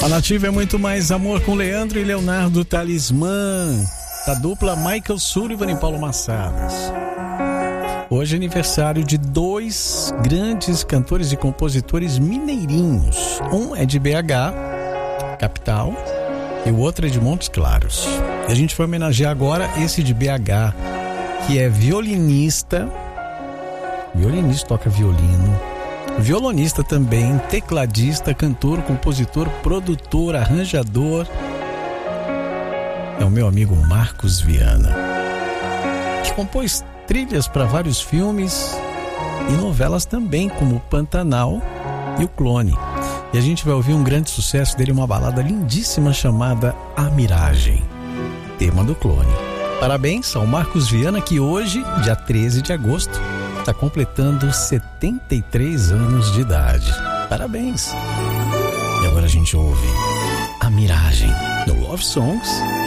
A Nativa é muito mais amor com Leandro e Leonardo Talismã, da dupla Michael Sullivan e Paulo Massadas. Hoje é aniversário de dois grandes cantores e compositores mineirinhos. Um é de BH, capital, e o outro é de Montes Claros. E a gente vai homenagear agora esse de BH, que é violinista, toca violino, violonista também, tecladista, cantor, compositor, produtor, arranjador. É o meu amigo Marcos Viana, que compôs trilhas para vários filmes e novelas também, como Pantanal e O Clone. E a gente vai ouvir um grande sucesso dele, uma balada lindíssima chamada A Miragem, tema do Clone. Parabéns ao Marcos Viana, que hoje, dia 13 de agosto, está completando 73 anos de idade. Parabéns! E agora a gente ouve A Miragem, no Love Songs